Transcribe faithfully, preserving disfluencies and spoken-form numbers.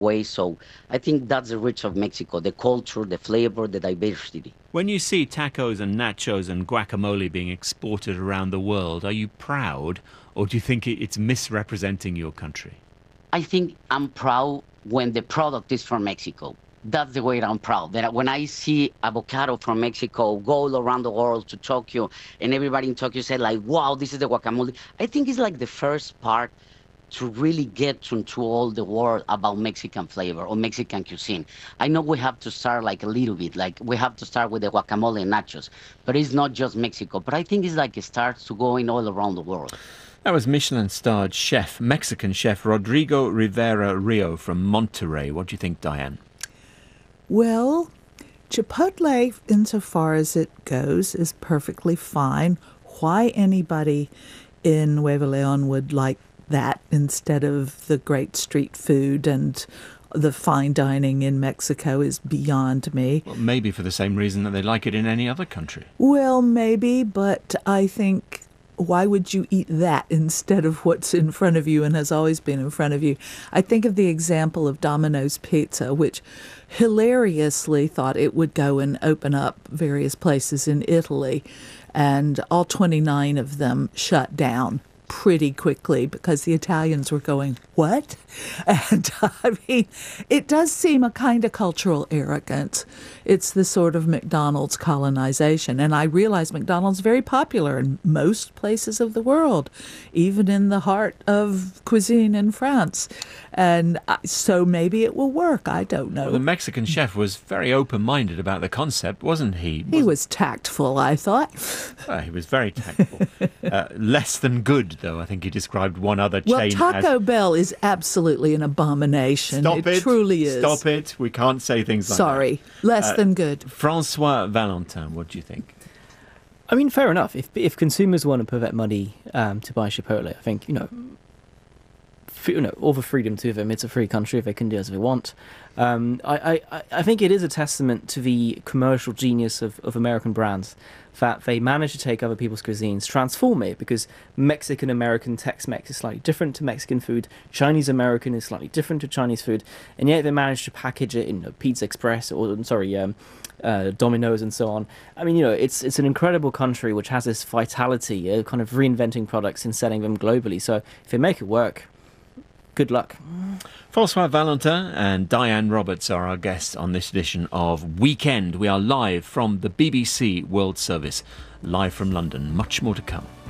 way. So I think that's the rich of Mexico, the culture, the flavor, the diversity. When you see tacos and nachos and guacamole being exported around the world, are you proud, or do you think it- it's misrepresenting your country? I think I'm proud when the product is from Mexico. That's the way I'm proud. That when I see avocado from Mexico go all around the world to Tokyo, and everybody in Tokyo said like, "Wow, this is the guacamole." I think it's like the first part to really get to, to all the world about Mexican flavor or Mexican cuisine. I know we have to start like a little bit, like we have to start with the guacamole and nachos, but it's not just Mexico. But I think it's like it starts to going all around the world. That was Michelin-starred chef, Mexican chef Rodrigo Rivera Rio from Monterrey. What do you think, Diane? Well, Chipotle, insofar as it goes, is perfectly fine. Why anybody in Nuevo León would like that instead of the great street food and the fine dining in Mexico is beyond me. Well, maybe for the same reason that they like it in any other country. Well, maybe, but I think why would you eat that instead of what's in front of you and has always been in front of you? I think of the example of Domino's Pizza, which hilariously thought it would go and open up various places in Italy, and all twenty-nine of them shut down pretty quickly because the Italians were going, what? And I mean, it does seem a kind of cultural arrogance. It's the sort of McDonald's colonization. And I realize McDonald's is very popular in most places of the world, even in the heart of cuisine in France. And so maybe it will work. I don't know. Well, the Mexican chef was very open-minded about the concept, wasn't he? Wasn't he was tactful, I thought. Well, he was very tactful. uh, less than good, though. I think he described one other chain well, Taco as... Bell is absolutely an abomination. Stop it, it. truly is. Stop it. We can't say things like Sorry. that. Sorry. Less uh, than good. Francois Valentin, what do you think? I mean, fair enough. If if consumers want to put money um, to buy Chipotle, I think, you know, f- you know, all the freedom to them. It's a free country. If they can do as they want. Um, I, I, I think it is a testament to the commercial genius of, of American brands that they manage to take other people's cuisines, transform it, because Mexican-American Tex-Mex is slightly different to Mexican food, Chinese-American is slightly different to Chinese food, and yet they manage to package it in you know, Pizza Express or, I'm sorry, um, uh, Domino's and so on. I mean, you know, it's it's an incredible country which has this vitality, uh, kind of reinventing products and selling them globally. So if they make it work, good luck. Francois Valentin and Diane Roberts are our guests on this edition of Weekend. We are live from the B B C World Service, live from London. Much more to come.